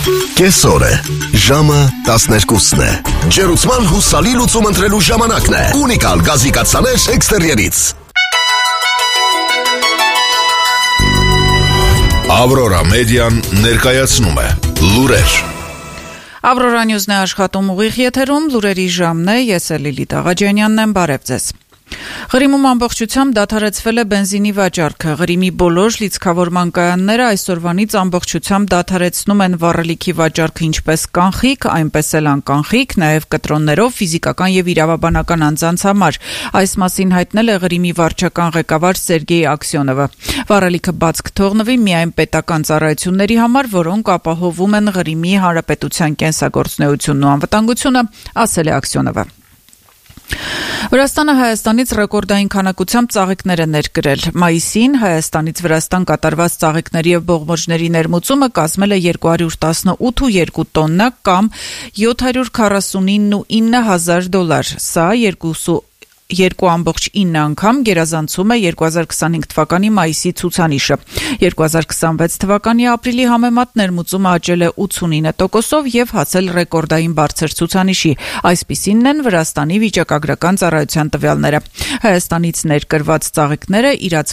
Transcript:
Կեսօր է, ժամը 12-ն է, ջերուցման հուսալի լուծում ընտրելու ժամանակն է, ունիկալ գազի կաթսաներ էքստերիերից։ Ավրորա մեդիան ներկայացնում է լուրեր։ Ավրորա նյուզն է աշխատում ուղիղ եթերում, լուրերի ժամն է, ես է Լիլիթ Աղաջանյանն եմ, բարև ձեզ։ Ղրիմում ամբողջությամբ դադարեցվել է բենզինի վաճառքը։ Ղրիմի բոլոր լիցքավորման կայանները այսօրվանից ամբողջությամբ դադարեցնում են վառելիքի վաճառքը ինչպես կանխիկ, այնպես էլ անկանխիկ, նաև կտրոններով ֆիզիկական եւ իրավաբանական անձանց համար։ Այս մասին հայտնել է Ղրիմի վարչական ղեկավար Սերգեյ Աքսյոնովը։ Վառելիքը բաց կթողնվի միայն պետական ծառայությունների համար, որոնք ապահովում են Ղրիմի հանրապետության կենսագործունեությունն ու անվտանգությունը, ասել է Աքսյոնովը։ Վրաստանը Հայաստանից ռեկորդային քանակությամբ ծաղիկներ է ներկրել։ Մայիսին Հայաստանից Վրաստան կատարված ծաղիկների եւ բողբոջների ներմուծումը կազմել է 218,2 տոննա կամ $749,000։ Սա 2,9 անգամ գերազանցում է 2025 թվականի մայիսի ցուցանիշը։ 2026 թվականի ապրիլի համեմատ ներմուծումը աճել է 89%-ով եւ հասել ռեկորդային բարձր ցուցանիշի։ Այսպիսինն են Վրաստանի վիճակագրական ծառայության տվյալները։ Հայաստանից ներկրված ծաղիկները իրաց